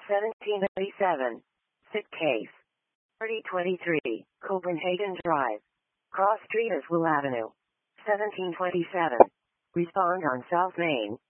1787. Sit case. 3023, Copenhagen Drive. Cross Street Will Avenue. 1727. Respond on South Main.